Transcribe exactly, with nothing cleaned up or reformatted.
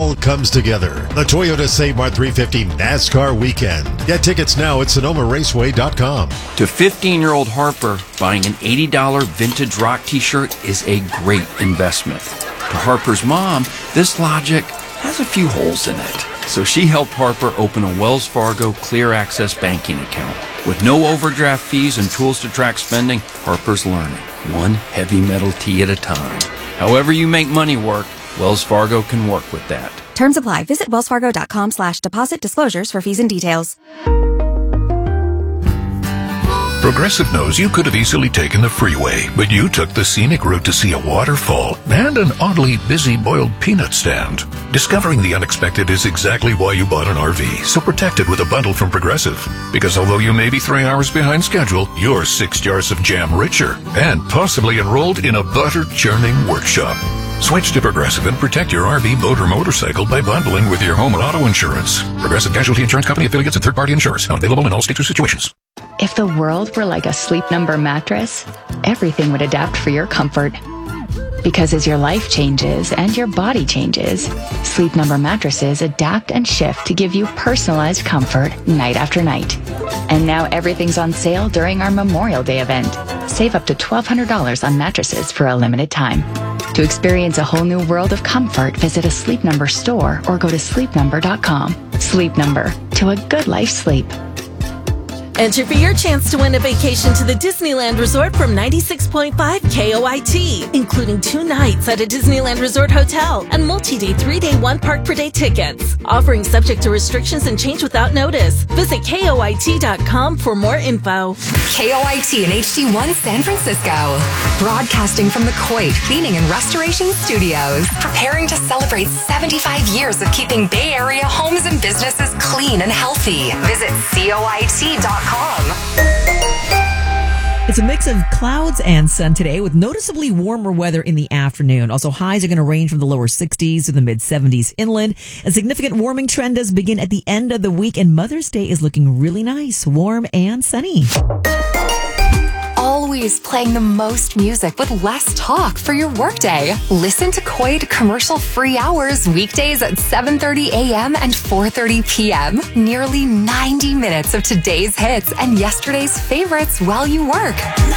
all comes together. The Toyota Save Mart three fifty NASCAR Weekend. Get tickets now at Sonoma Raceway dot com. To fifteen-year-old Harper, buying an eighty dollars vintage rock t-shirt is a great investment. To Harper's mom, this logic has a few holes in it. So she helped Harper open a Wells Fargo Clear Access banking account. With no overdraft fees and tools to track spending, Harper's learning, one heavy metal tee at a time. However you make money work, Wells Fargo can work with that. Terms apply. Visit wellsfargo.com slash deposit disclosures for fees and details. Progressive knows you could have easily taken the freeway, but you took the scenic route to see a waterfall and an oddly busy boiled peanut stand. Discovering the unexpected is exactly why you bought an R V, so protect it with a bundle from Progressive. Because although you may be three hours behind schedule, you're six jars of jam richer and possibly enrolled in a butter-churning workshop. Switch to Progressive and protect your R V, boat, or motorcycle by bundling with your home and auto insurance. Progressive Casualty Insurance Company affiliates and third-party insurers. Not available in all states or situations. If the world were like a Sleep Number mattress, everything would adapt for your comfort. Because as your life changes and your body changes, Sleep Number mattresses adapt and shift to give you personalized comfort night after night. And now everything's on sale during our Memorial Day event. Save up to twelve hundred dollars on mattresses for a limited time. To experience a whole new world of comfort, visit a Sleep Number store or go to sleep number dot com. Sleep Number, to a good life sleep. Enter for your chance to win a vacation to the Disneyland Resort from ninety-six point five K O I T, including two nights at a Disneyland Resort hotel and multi-day three-day one-park-per-day tickets. Offering subject to restrictions and change without notice. Visit K O I T dot com for more info. K O I T and H D one San Francisco. Broadcasting from the Coit Cleaning and Restoration Studios. Preparing to celebrate seventy-five years of keeping Bay Area homes and businesses clean and healthy. Visit C O I T dot com. It's a mix of clouds and sun today with noticeably warmer weather in the afternoon. Also, highs are going to range from the lower sixties to the mid seventies inland. A significant warming trend does begin at the end of the week, and Mother's Day is looking really nice, warm and sunny. Always playing the most music with less talk for your workday. Listen to Coit commercial-free hours weekdays at seven thirty a.m. and four thirty p.m. Nearly ninety minutes of today's hits and yesterday's favorites while you work.